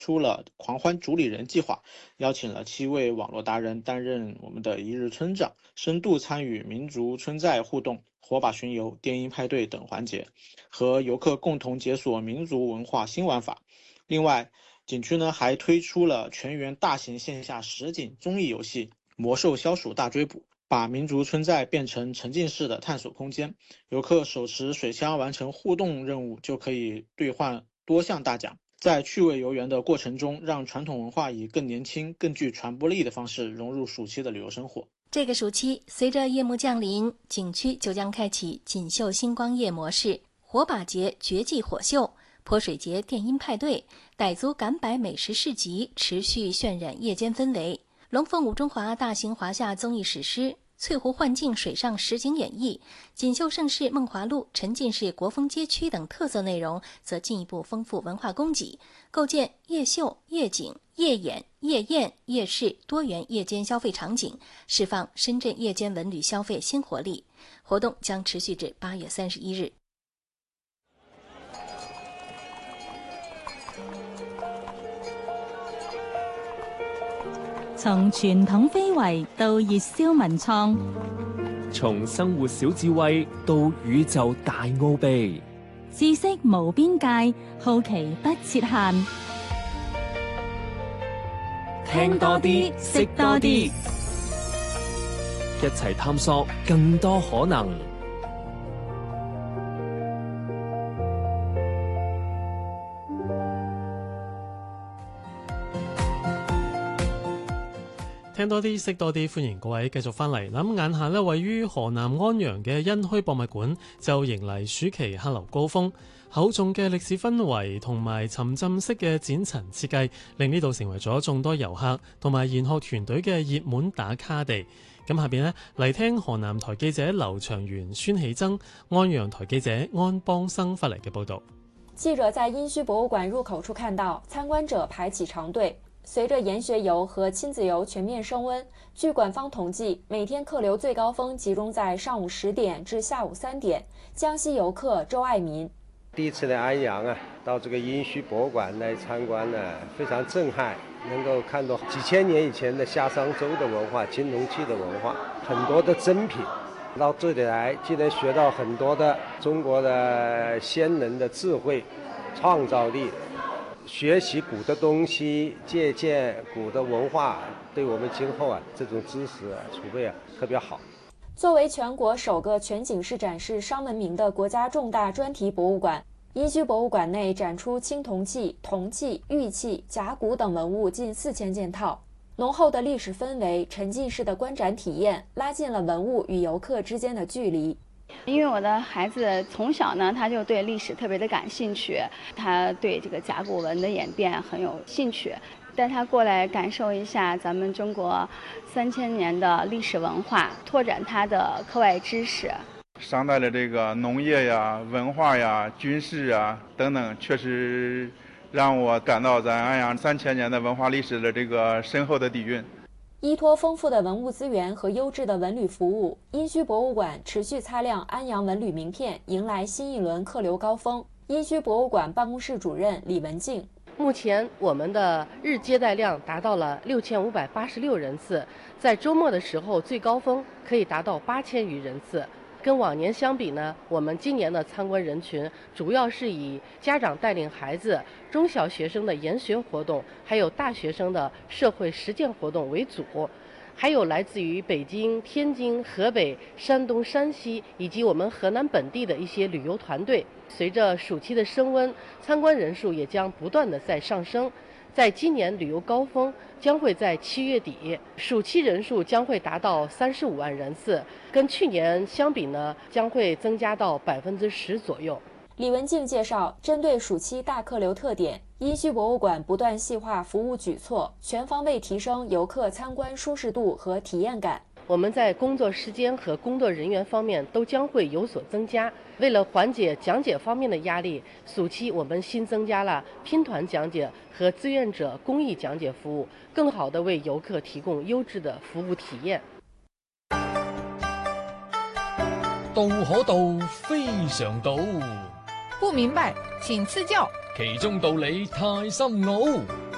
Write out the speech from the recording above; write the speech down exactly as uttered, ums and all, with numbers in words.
出了狂欢主理人计划，邀请了七位网络达人担任我们的一日村长，深度参与民族村寨互动、火把巡游、电音派对等环节，和游客共同解锁民族文化新玩法。另外，景区呢还推出了全员大型线下实景综艺游戏《魔兽消暑大追捕》，把民族村寨变成沉浸式的探索空间。游客手持水枪完成互动任务，就可以兑换多项大奖。在趣味游园的过程中，让传统文化以更年轻、更具传播力的方式融入暑期的旅游生活。 这个暑期，随着夜幕降临，景区就将开启锦绣星光夜模式，火把节绝技火秀、泼水节电音派对、傣族赶摆美食市集持续渲染夜间氛围。龙凤舞中华大型华夏综艺史诗、翠湖幻境水上实景演绎、锦绣盛世梦华录沉浸式国风街区等特色内容，则进一步丰富文化供给，构建夜秀、夜景、夜演、夜宴、夜市多元夜间消费场景，释放深圳夜间文旅消费新活力。活动将持续至八月三十一日。 從傳統非遺到熱銷文創， 從生活小智慧到宇宙大奧秘， 知識無邊界，好奇不設限。 聽多啲，識多啲，一齊探索更多可能。 聽多啲，識多啲，歡迎各位繼續翻嚟。咁眼下呢，位於河南安陽嘅殷墟博物館就迎嚟暑期客流高峰，厚重嘅歷史氛圍同埋沉浸式嘅展陳設計，令呢度成為咗眾多遊客同埋研學團隊嘅熱門打卡地。咁下邊呢，嚟聽河南台記者劉長元、孫喜增、安陽台記者安邦生發嚟嘅報導。 記者在殷墟博物館入口處看到，參觀者排起長隊。隨着研學遊和親子遊全面升溫，據館方統計，每天客流最高峰集中在上午十點至下午三點。江西遊客周愛民： 第一次來安陽啊，到這個殷墟博物館來參觀呢，非常震撼，能夠看到幾千年以前的夏商周的文化、青銅器的文化，很多的珍品。到這裡來，既能學到很多的中國的先人的智慧、創造力。學習古的東西，借鑑古的文化，對我們今後啊這種知識啊儲備啊特別好。 作為全國首個全景式展示商文明的國家重大專題博物館，殷墟博物館內展出青銅器、銅器、玉器、甲骨等文物近四千件套。濃厚的歷史氛圍、沉浸式的觀展體驗，拉近了文物與遊客之間的距離。 因為我的孩子從小呢，他就對歷史特別的感興趣，他對這個甲骨文的演變很有興趣，帶他過來感受一下咱們中國三千年的歷史文化，拓展他的課外知識。 商代的這個農業呀、文化呀、軍事啊等等，確實讓我感到咱安陽三千年的文化歷史的這個深厚的底蘊。 依託豐富的文物資源和優質的文旅服務，殷墟博物館持續擦亮安陽文旅名片，迎來新一輪客流高峰。殷墟博物館辦公室主任李文靜： 目前我們的日接待量達到了六千五百八十六人次，在週末的時候最高峰可以達到八千餘人次。跟往年相比呢，我們今年的參觀人群主要是以家長帶領孩子、中小學生的研學活動，還有大學生的社會實踐活動為主，還有來自於北京、天津、河北、山東、山西以及我們河南本地的一些旅遊團隊。隨着暑期的升溫，參觀人數也將不斷的在上升。在今年旅遊高峰將會在七月底，暑期人數將會達到三十五萬人次，跟去年相比呢，將會增加到百分之十左右。 李文靜介紹，針對暑期大客流特點，殷墟博物館不斷細化服務舉措，全方位提升遊客參觀舒適度和體驗感。 我們在工作時間和工作人員方面都將會有所增加。為了緩解講解方面的壓力，暑期我們新增加了拼團講解和志願者公益講解服務，更好地為遊客提供優質的服務體驗。 道可道，非常道。 不明白，請賜教。 其中道理太深奧。